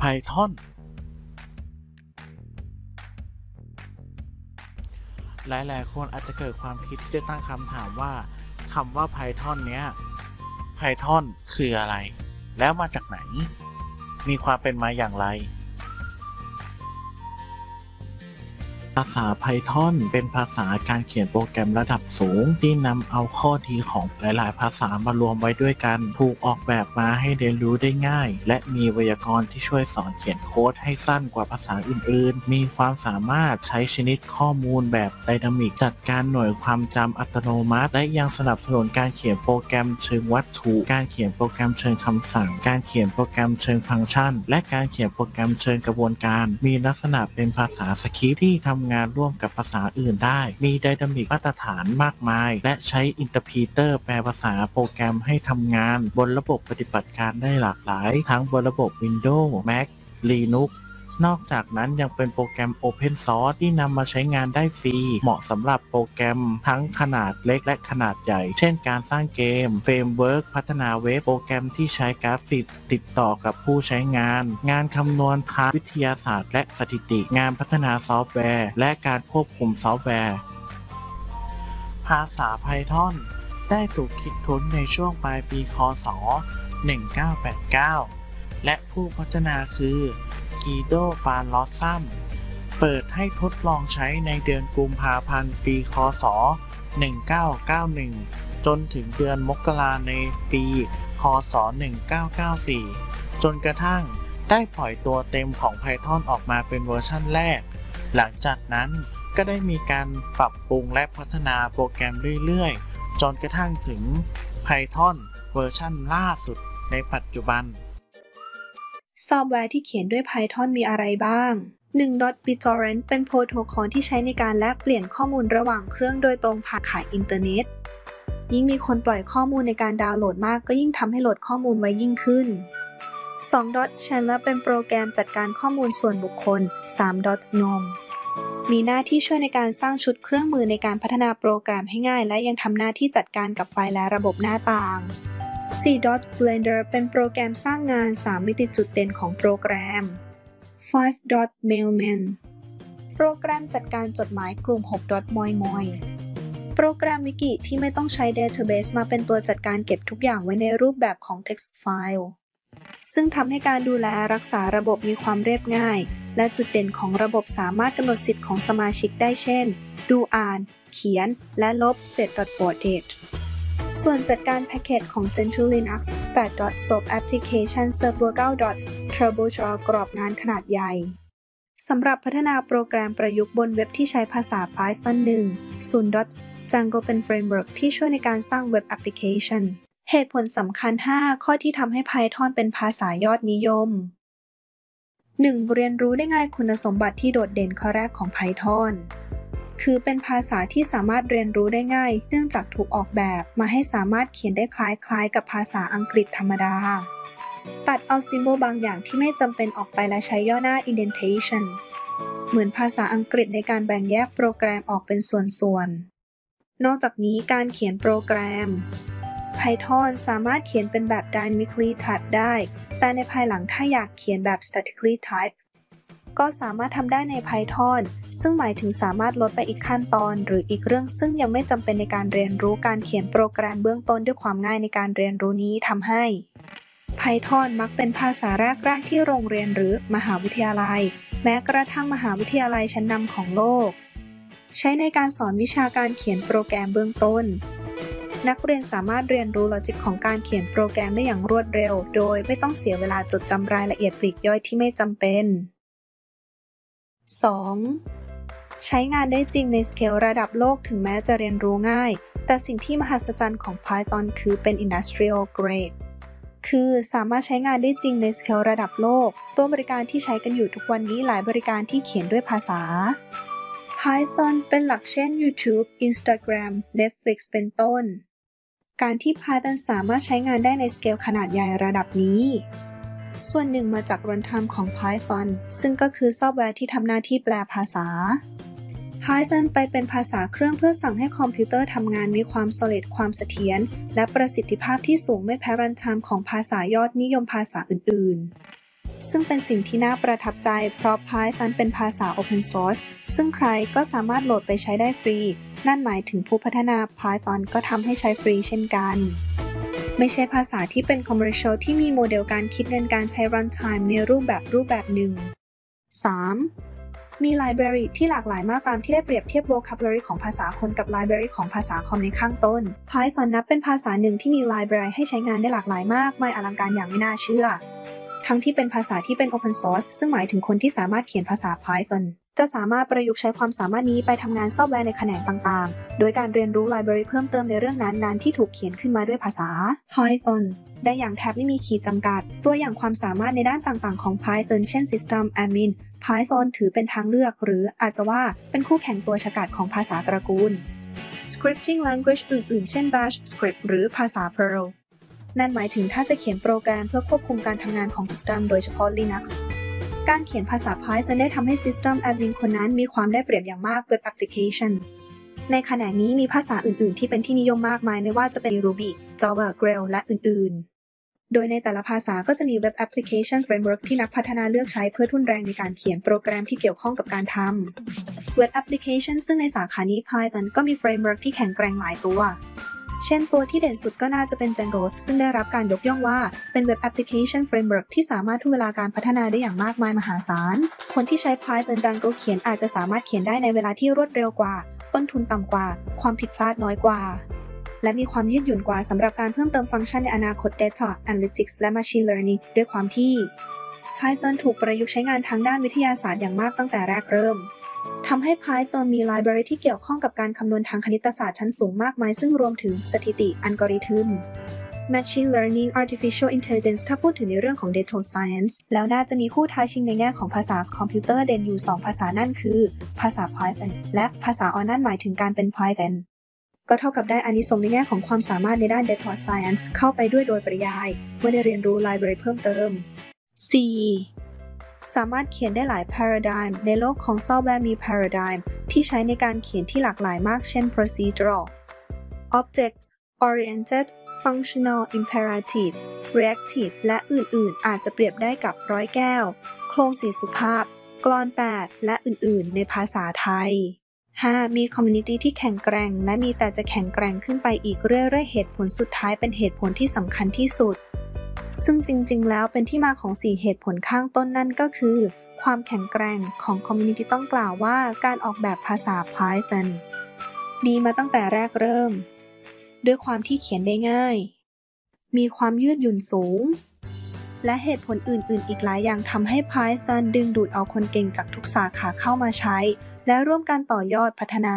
Python หลายๆคนอาจจะเกิดความคิดที่จะตั้งคำถามว่าคำว่า Python เนี้ย Python คืออะไร แล้วมาจากไหน มีความเป็นมาอย่างไร ภาษา Python เป็นภาษาการเขียนโปรแกรมระดับสูงที่นำเอาข้อดีของหลายๆภาษามารวมไว้ด้วยกันถูกออกแบบมาให้เรียนรู้ได้ง่ายและมีไวยากรณ์ที่ช่วยสอนเขียนโค้ดให้สั้นกว่าภาษาอื่นๆมีความสามารถใช้ชนิดข้อมูลแบบไดนามิกจัดการหน่วยความจำอัตโนมัติและยังสนับสนุนการเขียนโปรแกรมเชิงวัตถุการเขียนโปรแกรมเชิงคำสั่งการเขียนโปรแกรมเชิงฟังก์ชันและการเขียนโปรแกรมเชิงกระบวนการมีลักษณะเป็นภาษาสคริปต์ที่ทำงานร่วมกับภาษาอื่นได้มีไดนามิกมาตรฐานมากมายและใช้อินเตอร์พรีเตอร์แปลภาษาโปรแกรมให้ทำงานบนระบบปฏิบัติการได้หลากหลายทั้งบนระบบ Windows Mac Linux นอกจากนั้นยังเป็นโปรแกรม Open Source ที่นำมาใช้งานได้ฟรีเหมาะสำหรับโปรแกรมทั้งขนาดเล็กและขนาดใหญ่เช่นการสร้างเกมเฟรมเวิร์กพัฒนาเว็บโปรแกรมที่ใช้กราฟิกติดต่อกับผู้ใช้งานงานคำนวณทางวิทยาศาสตร์และสถิติงานพัฒนาซอฟต์แวร์และการควบคุมซอฟต์แวร์ภาษา Python ได้ถูกคิดค้นในช่วงปลายปี ค.ศ. 1989 และผู้พัฒนาคือกีโด ฟานลอสซัมเปิดให้ทดลองใช้ในเดือนกุมภาพันธ์ปี ค.ศ. 1991 จนถึงเดือนมกราในปี ค.ศ. 1994 จนกระทั่งได้ปล่อยตัวเต็มของ Python ออกมาเป็นเวอร์ชันแรก หลังจากนั้นก็ได้มีการปรับปรุงและพัฒนาโปรแกรมเรื่อยๆ จนกระทั่งถึง Python เวอร์ชันล่าสุดในปัจจุบันซอฟต์แวร์ที่เขียนด้วย Python มีอะไรบ้าง 1.BitTorrent เป็นโปรโตคอลที่ใช้ในการแลกเปลี่ยนข้อมูลระหว่างเครื่องโดยตรงผ่านข่ายอินเทอร์เน็ต ยิ่งมีคนปล่อยข้อมูลในการดาวน์โหลดมากก็ยิ่งทำให้โหลดข้อมูลไวยิ่งขึ้น 2.Chandler เป็นโปรแกรมจัดการข้อมูลส่วนบุคคล 3.Gnome มีหน้าที่ช่วยในการสร้างชุดเครื่องมือในการพัฒนาโปรแกรมให้ง่ายและยังทำหน้าที่จัดการกับไฟล์และระบบหน้าต่าง 4.Blender เป็นโปรแกรมสร้างงาน 3 มิติจุดเด่นของโปรแกรม 5.Mailman โปรแกรมจัดการจดหมายกลุ่ม 6.Moimoi โปรแกรมวิกิที่ไม่ต้องใช้ Database มาเป็นตัวจัดการเก็บทุกอย่างไว้ในรูปแบบของ text file ซึ่งทำให้การดูแลรักษาระบบมีความเรียบง่ายและจุดเด่นของระบบสามารถกำหนดสิทธิ์ของสมาชิกได้เช่นดูอ่านเขียนและลบ 7.Baudette ส่วนจัดการแพ็กเกจของ Gentoo Linux 8.SOAP Application Server 9.Turbojar กรอบงานขนาดใหญ่สำหรับพัฒนาโปรแกรมประยุกต์บนเว็บที่ใช้ภาษา Python 0.Django เป็นเฟรมเวิร์กที่ช่วยในการสร้างเว็บแอปพลิเคชันเหตุผลสำคัญ 5 ข้อที่ทำให้ Python เป็นภาษายอดนิยม 1. เรียนรู้ได้ง่ายคุณสมบัติที่โดดเด่นข้อแรกของ Python คือเป็นภาษาที่สามารถเรียนรู้ได้ง่ายเนื่องจากถูกออกแบบมาให้สามารถเขียนได้คล้ายๆกับภาษาอังกฤษธรรมดาตัดเอาซิมโบลบางอย่างที่ไม่จำเป็นออกไปและใช้ย่อหน้า indentation เหมือนภาษาอังกฤษในการแบ่งแยกโปรแกรมออกเป็นส่วนๆนอกจากนี้การเขียนโปรแกรม Python สามารถเขียนเป็นแบบ dynamically type ได้แต่ในภายหลังถ้าอยากเขียนแบบ statically type ก็สามารถทำได้ใน Python ซึ่งหมายถึงสามารถลดไปอีกขั้นตอนหรืออีกเรื่องซึ่งยังไม่จำเป็นในการเรียนรู้การเขียนโปรแกรมเบื้องต้นด้วยความง่ายในการเรียนรู้นี้ทำให้ Python มักเป็นภาษาแรกๆที่โรงเรียนหรือมหาวิทยาลัยแม้กระทั่งมหาวิทยาลัยชั้นนำของโลกใช้ในการสอนวิชาการเขียนโปรแกรมเบื้องต้นนักเรียนสามารถเรียนรู้ลอจิกของการเขียนโปรแกรมได้อย่างรวดเร็วโดยไม่ต้องเสียเวลาจดจำรายละเอียดปลีกย่อยที่ไม่จำเป็น 2. ใช้งานได้จริงในสเกลระดับโลกถึงแม้จะเรียนรู้ง่ายแต่สิ่งที่มหัศจรรย์ของ Python คือเป็น Industrial Grade คือสามารถใช้งานได้จริงในสเกลระดับโลกตัวบริการที่ใช้กันอยู่ทุกวันนี้หลายบริการที่เขียนด้วยภาษา Python เป็นหลักเช่น YouTube, Instagram, Netflix เป็นต้นการที่ Python สามารถใช้งานได้ในสเกลขนาดใหญ่ระดับนี้ส่วนหนึ่งมาจาก runtime ของ Python ซึ่งก็คือซอฟต์แวร์ที่ทำหน้าที่แปลภาษา Python ไปเป็นภาษาเครื่องเพื่อสั่งให้คอมพิวเตอร์ทำงานมีความ solid ความเสถียรและประสิทธิภาพที่สูงไม่แพ้ runtime ของภาษายอดนิยมภาษาอื่นๆซึ่งเป็นสิ่งที่น่าประทับใจเพราะ Python เป็นภาษา Open Source ซึ่งใครก็สามารถโหลดไปใช้ได้ฟรีนั่นหมายถึงผู้พัฒนา Python ก็ทำให้ใช้ฟรีเช่นกันไม่ใช่ภาษาที่เป็น commercial ที่มีโมเดลการคิดเงินการใช้ runtime ในรูปแบบหนึ่ง 3. มี library ที่หลากหลายมากตามที่ได้เปรียบเทียบ vocabulary ของภาษาคนกับ library ของภาษาคอมในข้างต้น Python นับเป็นภาษาหนึ่งที่มี library ให้ใช้งานได้หลากหลายมากมายอลังการอย่างไม่น่าเชื่อทั้งที่เป็นภาษาที่เป็น Open Source ซึ่งหมายถึงคนที่สามารถเขียนภาษา Python จะสามารถประยุกต์ใช้ความสามารถนี้ไปทำงานซอฟต์แวร์ในแขนงต่างๆ โดยการเรียนรู้ library เพิ่มเติมในเรื่องนั้นๆที่ถูกเขียนขึ้นมาด้วยภาษา Python ได้อย่างแทบไม่มีขีดจำกัด ตัวอย่างความสามารถในด้านต่างๆของ Python เช่น System Admin Python ถือเป็นทางเลือกหรืออาจจะว่าเป็นคู่แข่งตัวฉกาจของภาษาตระกูล Scripting language อื่นๆ เช่น Bash Script หรือภาษา Perl นั่นหมายถึงถ้าจะเขียนโปรแกรมเพื่อควบคุมการทำงานของ System โดยเฉพาะ Linux การเขียนภาษา Python ได้ทำให้ System Admin คนนั้นมีความได้เปรียบอย่างมาก Web Application ในแขนงนี้มีภาษาอื่นๆที่เป็นที่นิยมมากมายไม่ว่าจะเป็น Ruby, Java, Grail และอื่นๆโดยในแต่ละภาษาก็จะมี Web Application Framework ที่นักพัฒนาเลือกใช้เพื่อทุ่นแรงในการเขียนโปรแกรมที่เกี่ยวข้องกับการทำ Web Application ซึ่งในสาขานี้ Python ก็มี Framework ที่แข็งแกร่งหลายตัวเช่นตัวที่เด่นสุดก็น่าจะเป็น Django ซึ่งได้รับการยกย่องว่าเป็น Web Application Framework ที่สามารถทุ่นเวลาการพัฒนาได้อย่างมากมายมหาศาลคนที่ใช้ Python Django เขียนอาจจะสามารถเขียนได้ในเวลาที่รวดเร็วกว่าต้นทุนต่ำกว่าความผิดพลาดน้อยกว่าและมีความยืดหยุ่นกว่าสำหรับการเพิ่มเติมฟังก์ชันในอนาคต Data Analytics และ Machine Learning ด้วยความที่ Python ถูกประยุกต์ใช้งานทางด้านวิทยาศาสตร์อย่างมากตั้งแต่แรกเริ่มทำให้ Python มี library ที่เกี่ยวข้องกับการคำนวณทางคณิตศาสตร์ชั้นสูงมากมายซึ่งรวมถึงสถิติอัลกอริทึม Machine Learning Artificial Intelligence ถ้าพูดถึงในเรื่องของ Data Science แล้วน่าจะมีคู่ท้าชิงในแง่ของภาษาคอมพิวเตอร์เด่นอยู่2ภาษานั่นคือภาษา Python และภาษา R นั่นหมายถึงการเป็น Pythonก็เท่ากับได้อานิสงส์ในแง่ของความสามารถในด้าน Data Science เข้าไปด้วยโดยปริยายเมื่อได้เรียนรู้ library เพิ่มเติม 4. สามารถเขียนได้หลาย paradigm ในโลกของซอฟต์แวร์มี paradigm ที่ใช้ในการเขียนที่หลากหลายมากเช่น procedural object oriented functional imperative reactive และอื่นๆอาจจะเปรียบได้กับร้อยแก้วโครงสีสุภาพกลอน8และอื่นๆในภาษาไทย5. มีคอมมูนิตี้ที่แข็งแกร่งและมีแต่จะแข็งแกร่งขึ้นไปอีกเรื่อยๆเหตุผลสุดท้ายเป็นเหตุผลที่สำคัญที่สุดซึ่งจริงๆแล้วเป็นที่มาของ4เหตุผลข้างต้นนั่นก็คือความแข็งแกร่งของคอมมูนิตี้ต้องกล่าวว่าการออกแบบภาษา Python ดีมาตั้งแต่แรกเริ่มด้วยความที่เขียนได้ง่ายมีความยืดหยุ่นสูงและเหตุผลอื่นๆอีกหลายอย่างทำให้ Python ดึงดูดเอาคนเก่งจากทุกสาขาเข้ามาใช้และร่วมกันต่อยอดพัฒนา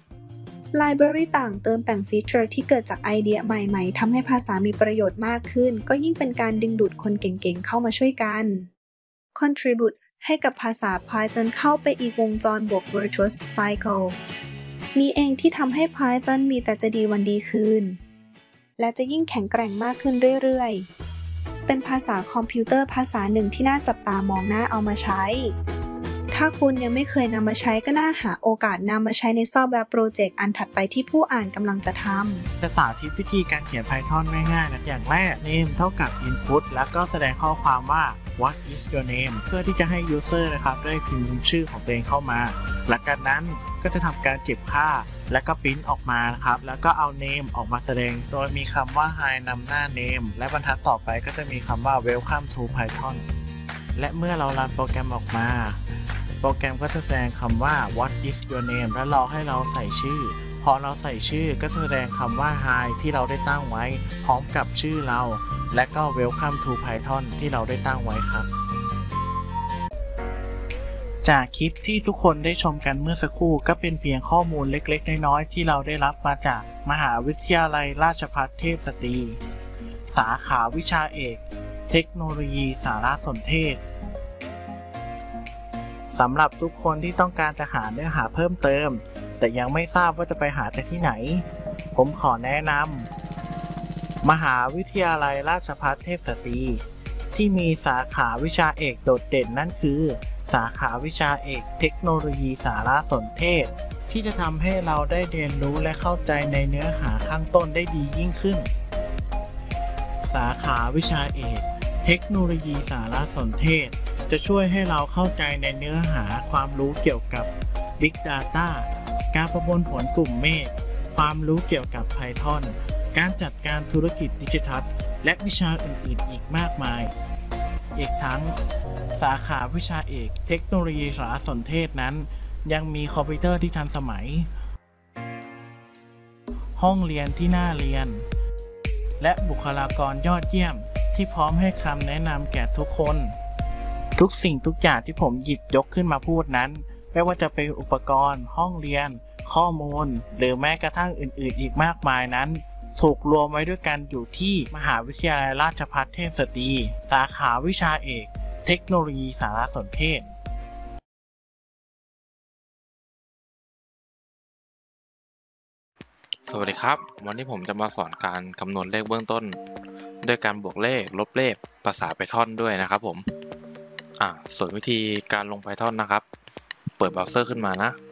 Library ต่างเติมแต่งฟีเจอร์ที่เกิดจากไอเดียใหม่ๆทำให้ภาษามีประโยชน์มากขึ้นก็ยิ่งเป็นการดึงดูดคนเก่งๆเข้ามาช่วยกัน Contribute ให้กับภาษา Python เข้าไปอีกวงจรบวก Virtuous Cycle นี่เองที่ทำให้ Python มีแต่จะดีวันดีคืนและจะยิ่งแข็งแกร่งมากขึ้นเรื่อยๆเป็นภาษาคอมพิวเตอร์ภาษาหนึ่งที่น่าจับตามองน่าเอามาใช้ถ้าคุณยังไม่เคยนำมาใช้ก็น่าหาโอกาสนำมาใช้ในซอฟต์แวร์โปรเจกต์อันถัดไปที่ผู้อ่านกำลังจะทำจะสาธิตวิธีการเขียน Python ง่ายๆนะอย่างแรก name เท่ากับ input แล้วก็แสดงข้อความว่า what is your name เพื่อที่จะให้ user นะครับได้พิมพ์ชื่อของตัวเองเข้ามาหลังจากนั้นก็จะทำการเก็บค่าแล้วก็ปริ้นออกมานะครับแล้วก็เอา name ออกมาแสดงโดยมีคำว่า hi นำหน้า name และบรรทัดต่อไปก็จะมีคำว่า welcome to Python และเมื่อเรารันโปรแกรมออกมาโปรแกรมก็จะแสดงคำว่า what is your name และรอให้เราใส่ชื่อพอเราใส่ชื่อก็จะแสดงคำว่า hi ที่เราได้ตั้งไว้พร้อมกับชื่อเราและก็ welcome to Python ที่เราได้ตั้งไว้ครับจากคลิปที่ทุกคนได้ชมกันเมื่อสักครู่ก็เป็นเพียงข้อมูลเล็กๆน้อยๆที่เราได้รับมาจากมหาวิทยาลัยราชภัฏเทพสตรีสาขาวิชาเอกเทคโนโลยีสารสนเทศสำหรับทุกคนที่ต้องการจะหาเนื้อหาเพิ่มเติมแต่ยังไม่ทราบว่าจะไปหาจากที่ไหนผมขอแนะนำมหาวิทยาลัยราชภัฏเทพสตรีที่มีสาขาวิชาเอกโดดเด่นนั่นคือสาขาวิชาเอกเทคโนโลยีสารสนเทศที่จะทำให้เราได้เรียนรู้และเข้าใจในเนื้อหาข้างต้นได้ดียิ่งขึ้นสาขาวิชาเอกเทคโนโลยีสารสนเทศจะช่วยให้เราเข้าใจในเนื้อหาความรู้เกี่ยวกับ Big Data การประมวลผลกลุ่มเมฆความรู้เกี่ยวกับ Python การจัดการธุรกิจดิจิทัลและวิชาอื่นๆอีกมากมาย อีกทั้งสาขาวิชาเอกเทคโนโลยีสารสนเทศนั้นยังมีคอมพิวเตอร์ที่ทันสมัย ห้องเรียนที่น่าเรียน และบุคลากรยอดเยี่ยมที่พร้อมให้คำแนะนำแก่ทุกคน ทุกสิ่งทุกอย่างที่ผมหยิบยกขึ้นมาพูดนั้นไม่ว่าจะเป็นอุปกรณ์ห้องเรียนข้อมูลหรือแม้กระทั่งอื่นๆอีกมากมายนั้นถูกรวมไว้ด้วยกันอยู่ที่มหาวิทยาลัยราชภัฏเทพสตรีสาขาวิชาเอกเทคโนโลยีสารสนเทศสวัสดีครับวันนี้ผมจะมาสอนการคำนวณเลขเบื้องต้นด้วยการบวกเลขลบเลขภาษา Python ด้วยนะครับผมส่วนวิธีการลง Python นะครับเปิดเบราว์เซอร์ขึ้นมานะ